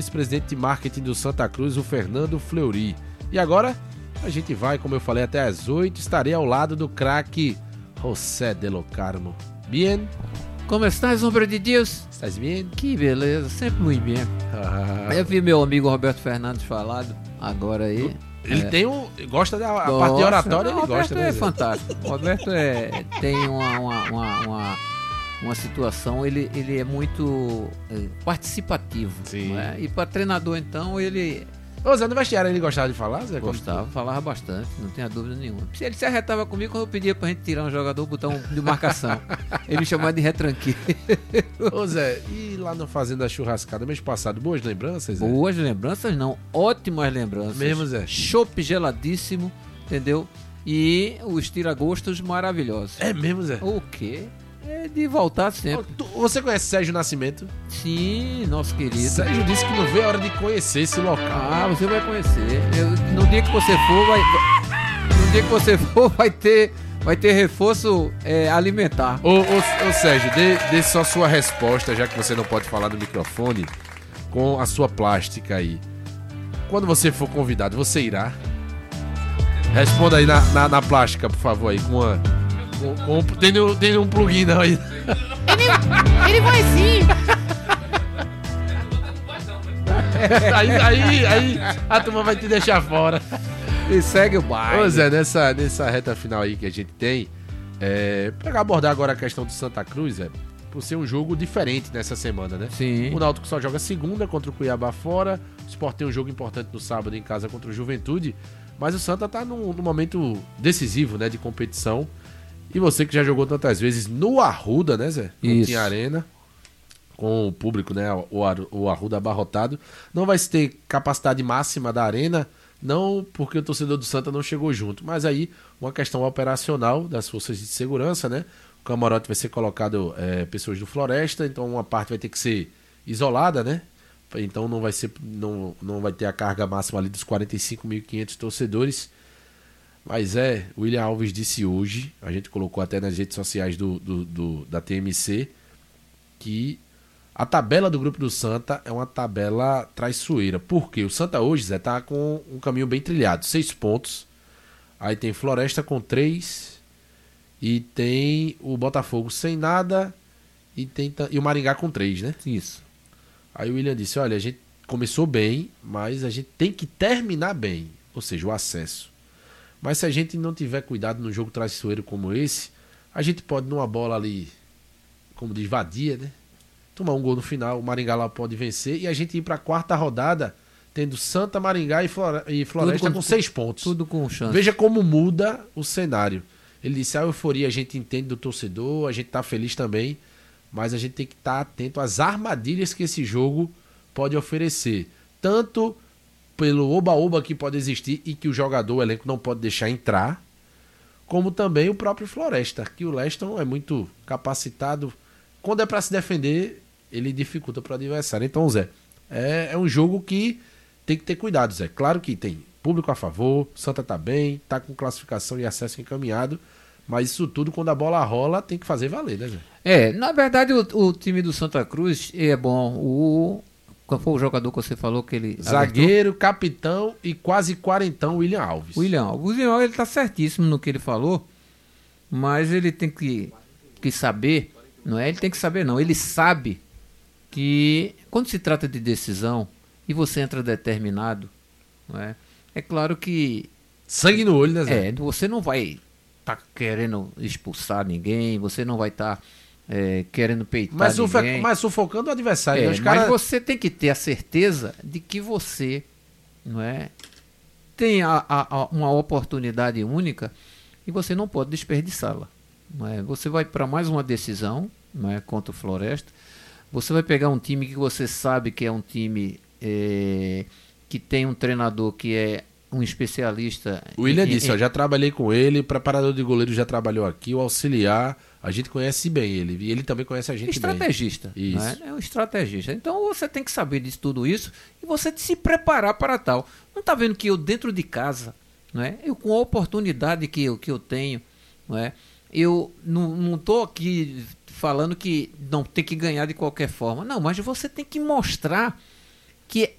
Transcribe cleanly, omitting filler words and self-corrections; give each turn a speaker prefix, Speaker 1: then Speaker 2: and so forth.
Speaker 1: vice-presidente de marketing do Santa Cruz, o Fernando Fleury. E agora, a gente vai, como eu falei, até às 8, estarei ao lado do craque José de lo Carmo. Bien?
Speaker 2: Como estás, homem de Deus?
Speaker 1: Estás bien?
Speaker 2: Que beleza, sempre muito bem. Eu vi meu amigo Roberto Fernandes falado agora aí.
Speaker 1: Ele gosta da parte de oratória, ele gosta.
Speaker 2: Roberto é fantástico. Roberto tem uma situação, ele é muito participativo.
Speaker 1: Sim.
Speaker 2: Não é? E para treinador, então, ele...
Speaker 1: Ô Zé, no vestiário ele gostava de falar, Zé?
Speaker 2: Gostava, falava bastante, não tenha dúvida nenhuma. Ele se arretava comigo quando eu pedia pra gente tirar um jogador, botar um de marcação. Ele me chamava de retranqueiro.
Speaker 1: Ô Zé, e lá no Fazenda Churrascada, mês passado, boas lembranças, Zé?
Speaker 2: Boas lembranças não, ótimas lembranças.
Speaker 1: Mesmo, Zé?
Speaker 2: Chopp geladíssimo, entendeu? E os tiragostos maravilhosos.
Speaker 1: É mesmo, Zé?
Speaker 2: O quê? É de voltar sempre.
Speaker 1: Você conhece Sérgio Nascimento?
Speaker 2: Sim, nosso querido.
Speaker 1: Sérgio disse que não vê a hora de conhecer esse local.
Speaker 2: Ah, você vai conhecer. No dia que você for, vai ter reforço alimentar.
Speaker 1: Ô Sérgio, dê só sua resposta, já que você não pode falar no microfone, com a sua plástica aí. Quando você for convidado, você irá? Responda aí na plástica, por favor, aí, tem um plugin não aí.
Speaker 3: Ele vai sim.
Speaker 1: aí a turma vai te deixar fora.
Speaker 2: E segue o baile.
Speaker 1: Ô Zé, nessa reta final aí que a gente tem, pra abordar agora a questão do Santa Cruz, por ser um jogo diferente nessa semana, né?
Speaker 2: Sim.
Speaker 1: O Náutico só joga segunda contra o Cuiabá fora, o Sport tem um jogo importante no sábado em casa contra o Juventude, mas o Santa tá num momento decisivo, né, de competição. E você que já jogou tantas vezes no Arruda, né, Zé?
Speaker 2: Isso.
Speaker 1: Em Arena, com o público, né, o Arruda abarrotado, não vai ter capacidade máxima da Arena, não porque o torcedor do Santa não chegou junto, mas aí uma questão operacional das forças de segurança, né? O camarote vai ser colocado pessoas do Floresta, então uma parte vai ter que ser isolada, né? Então não vai ter a carga máxima ali dos 45.500 torcedores. Mas o William Alves disse hoje, a gente colocou até nas redes sociais da TMC, que a tabela do grupo do Santa é uma tabela traiçoeira. Por quê? O Santa hoje, Zé, tá com um caminho bem trilhado, 6 pontos. Aí tem Floresta com 3 e tem o Botafogo sem nada e o Maringá com 3, né?
Speaker 2: Isso.
Speaker 1: Aí o William disse, olha, a gente começou bem, mas a gente tem que terminar bem, ou seja, o acesso. Mas se a gente não tiver cuidado num jogo traiçoeiro como esse, a gente pode, numa bola ali, como diz, vadia, né? Tomar um gol no final, o Maringá lá pode vencer e a gente ir para a quarta rodada tendo Santa, Maringá e Floresta com 6 pontos.
Speaker 2: Tudo com chance.
Speaker 1: Veja como muda o cenário. Ele disse, a euforia a gente entende do torcedor, a gente tá feliz também, mas a gente tem que estar atento às armadilhas que esse jogo pode oferecer. Tanto pelo oba-oba que pode existir e que o jogador, o elenco, não pode deixar entrar, como também o próprio Floresta, que o Leston é muito capacitado. Quando é para se defender, ele dificulta para o adversário. Então, Zé, é um jogo que tem que ter cuidado, Zé. Claro que tem público a favor, Santa tá bem, tá com classificação e acesso encaminhado, mas isso tudo, quando a bola rola, tem que fazer valer, né, Zé?
Speaker 2: Na verdade, o time do Santa Cruz é bom. Qual foi o jogador que você falou que ele...
Speaker 1: Zagueiro, capitão e quase quarentão, William Alves.
Speaker 2: O William Alves, ele tá certíssimo no que ele falou, mas ele tem que saber, não é? Ele tem que saber, não. Ele sabe que quando se trata de decisão e você entra determinado, não é? É claro que...
Speaker 1: Sangue no olho, né, Zé?
Speaker 2: Você não vai estar querendo expulsar ninguém, você não vai estar... querendo peitar ninguém.
Speaker 1: Mas sufocando o adversário.
Speaker 2: Mas você tem que ter a certeza de que você, não é, tem uma oportunidade única e você não pode desperdiçá-la. Não é? Você vai para mais uma decisão, não é, contra o Floresta. Você vai pegar um time que você sabe que é um time que tem um treinador que é um especialista.
Speaker 1: O William disse, já trabalhei com ele, preparador de goleiro já trabalhou aqui, o auxiliar, a gente conhece bem ele, e ele também conhece a gente
Speaker 2: estrategista,
Speaker 1: bem. Estrategista.
Speaker 2: É um estrategista. Então você tem que saber disso, tudo isso, e você se preparar para tal. Não está vendo que eu dentro de casa, não é? Eu com a oportunidade que eu tenho, não é? Eu não estou aqui falando que não tem que ganhar de qualquer forma. Não, mas você tem que mostrar que